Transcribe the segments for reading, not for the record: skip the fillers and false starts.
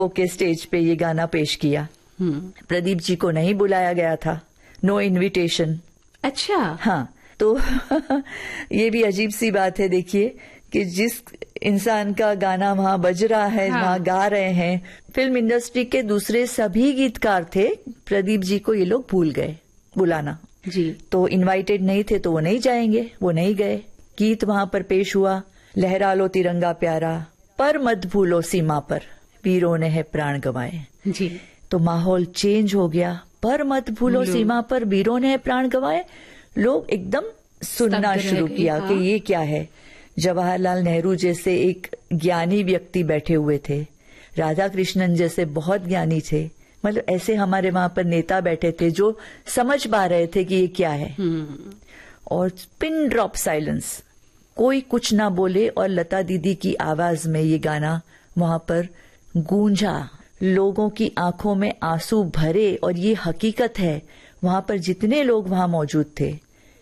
के स्टेज पे ये गाना पेश किया। प्रदीप जी को नहीं बुलाया गया था, नो इनविटेशन। अच्छा। हाँ, तो ये भी अजीब सी बात है। देखिए कि जिस इंसान का गाना वहां बज रहा है, हाँ, वहां गा रहे हैं, फिल्म इंडस्ट्री के दूसरे सभी गीतकार थे, प्रदीप जी को ये लोग भूल गए बुलाना जी। तो इनवाइटेड नहीं थे तो वो नहीं जाएंगे, वो नहीं गए। गीत वहां पर पेश हुआ, लहरा लो तिरंगा प्यारा, पर मत भूलो सीमा पर, वीरों ने है प्राण गंवाए। जी। तो माहौल चेंज हो गया, पर मत भूलो सीमा पर, वीरों ने है प्राण गंवाए। लोग एकदम सुनना शुरू किया कि ये क्या है। जवाहरलाल नेहरू जैसे एक ज्ञानी व्यक्ति बैठे हुए थे, राधा कृष्णन जैसे बहुत ज्ञानी थे, मतलब ऐसे हमारे वहां पर नेता बैठे थे जो समझ पा रहे थे कि ये क्या है। और पिन ड्रॉप साइलेंस, कोई कुछ ना बोले और लता दीदी की आवाज में ये गाना वहां पर गूंजा, लोगों की आंखों में आंसू भरे। और ये हकीकत है, वहां पर जितने लोग वहां मौजूद थे,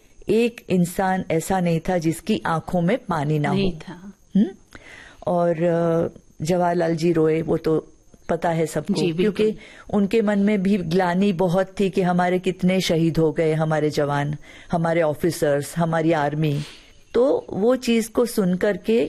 एक इंसान ऐसा नहीं था जिसकी आंखों में पानी ना नहीं हो था। और जवाहरलाल जी रोए, वो तो पता है सबको, क्योंकि उनके मन में भी ग्लानि बहुत थी कि हमारे कितने शहीद हो गए, हमारे जवान, हमारे ऑफिसर्स, हमारी आर्मी। तो वो चीज को सुनकर के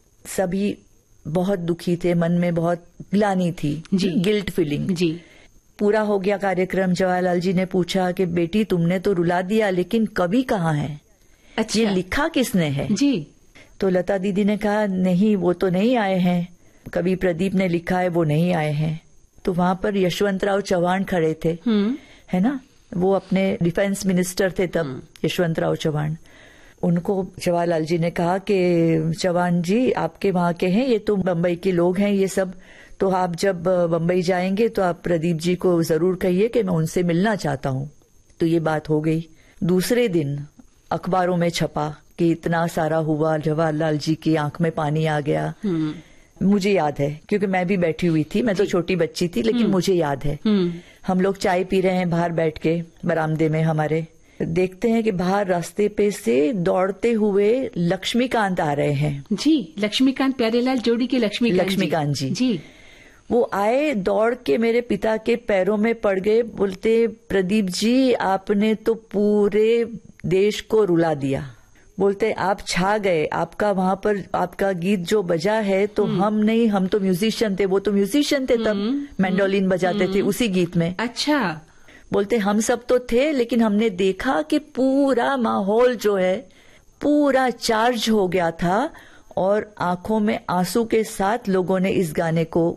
सभी बहुत दुखी थे, मन में बहुत ग्लानि थी, गिल्ट फीलिंग। जी। पूरा हो गया कार्यक्रम। जवाहरलाल जी ने पूछा कि बेटी तुमने तो रुला दिया, लेकिन कवि कहाँ है? अच्छा। ये लिखा किसने है? जी। तो लता दीदी ने कहा नहीं, वो तो नहीं आए हैं, कवि प्रदीप ने लिखा है, वो नहीं आए हैं। तो वहां पर यशवंतराव चव्हाण खड़े थे, है ना, वो अपने डिफेंस मिनिस्टर थे तब, यशवंतराव चव्हाण। उनको जवाहरलाल जी ने कहा कि चव्हाण जी आपके वहां के हैं, ये तो बम्बई के लोग हैं ये सब, तो आप जब बम्बई जाएंगे तो आप प्रदीप जी को जरूर कहिए कि मैं उनसे मिलना चाहता हूं। तो ये बात हो गई। दूसरे दिन अखबारों में छपा कि इतना सारा हुआ, जवाहरलाल जी की आंख में पानी आ गया। मुझे याद है क्योंकि मैं भी बैठी हुई थी, मैं तो छोटी बच्ची थी, लेकिन मुझे याद है। हम लोग चाय पी रहे हैं बाहर बैठ के बरामदे में हमारे, देखते हैं कि बाहर रास्ते पे से दौड़ते हुए लक्ष्मीकांत आ रहे हैं। जी, लक्ष्मीकांत, प्यारेलाल जोड़ी के लक्ष्मीकांत जी। जी। वो आए, दौड़ के मेरे पिता के पैरों में पड़ गए, बोलते प्रदीप जी आपने तो पूरे देश को रुला दिया। बोलते आप छा गए, आपका वहां पर आपका गीत जो बजा है तो हम नहीं, हम तो म्यूजिशियन थे, वो तो म्यूजिशियन थे तब, मैंडोलिन बजाते थे उसी गीत में। अच्छा। बोलते हम सब तो थे, लेकिन हमने देखा कि पूरा माहौल जो है पूरा चार्ज हो गया था और आंखों में आंसू के साथ लोगों ने इस गाने को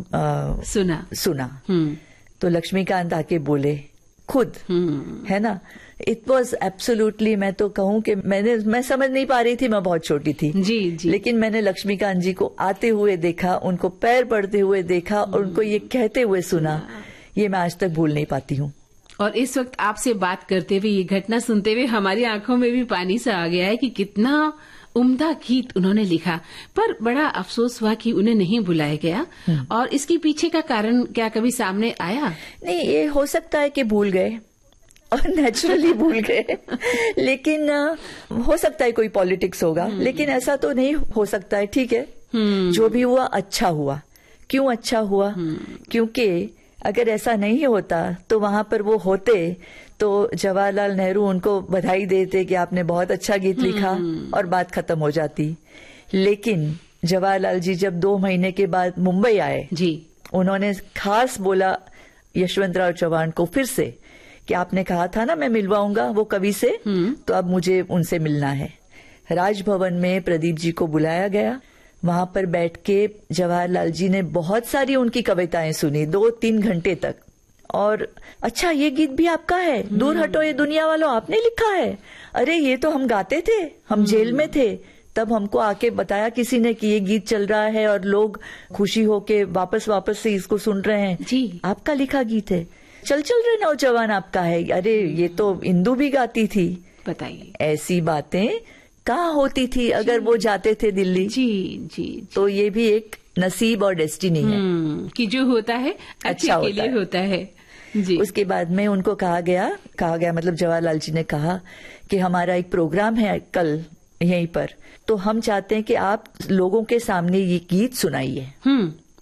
सुना। तो लक्ष्मीकांत आके बोले खुद, है ना, इट वॉज एब्सोल्युटली, मैं तो कहूं कि मैं समझ नहीं पा रही थी, मैं बहुत छोटी थी। जी। लेकिन मैंने लक्ष्मीकांत जी को आते हुए देखा, उनको पैर पड़ते हुए देखा और उनको ये कहते हुए सुना, ये मैं आज तक भूल नहीं पाती हूँ। और इस वक्त आपसे बात करते हुए, ये घटना सुनते हुए हमारी आंखों में भी पानी सा आ गया है कि कितना उम्दा गीत उन्होंने लिखा, पर बड़ा अफसोस हुआ कि उन्हें नहीं बुलाया गया। और इसके पीछे का कारण क्या कभी सामने आया? नहीं, ये हो सकता है कि भूल गए और नेचुरली भूल गए, लेकिन हो सकता है कोई पॉलिटिक्स होगा, लेकिन ऐसा तो नहीं हो सकता है। ठीक है, जो भी हुआ अच्छा हुआ। क्यों अच्छा हुआ? क्योंकि अगर ऐसा नहीं होता तो वहां पर वो होते तो जवाहरलाल नेहरू उनको बधाई देते कि आपने बहुत अच्छा गीत लिखा और बात खत्म हो जाती। लेकिन जवाहरलाल जी जब 2 महीने के बाद मुंबई आए जी, उन्होंने खास बोला यशवंतराव चव्हाण को फिर से कि आपने कहा था ना मैं मिलवाऊंगा वो कवि से, तो अब मुझे उनसे मिलना है। राजभवन में प्रदीप जी को बुलाया गया। वहां पर बैठ के जवाहरलाल जी ने बहुत सारी उनकी कविताएं सुनी 2-3 घंटे तक। और अच्छा ये गीत भी आपका है, दूर हटो ये दुनिया वालों आपने लिखा है, अरे ये तो हम गाते थे, हम जेल में थे तब हमको आके बताया किसी ने कि ये गीत चल रहा है और लोग खुशी होके वापस से इसको सुन रहे हैं जी, आपका लिखा गीत है। चल रे नौजवान आपका है, अरे ये तो इंदु भी गाती थी। बताइए ऐसी बातें कहाँ होती थी अगर वो जाते थे दिल्ली। जी। तो ये भी एक नसीब और डेस्टिनी है कि जो होता है अच्छा के लिए होता है जी। उसके बाद में उनको कहा गया मतलब जवाहरलाल जी ने कहा कि हमारा एक प्रोग्राम है कल यहीं पर, तो हम चाहते हैं कि आप लोगों के सामने ये गीत सुनाइए।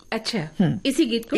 अच्छा, इसी गीत को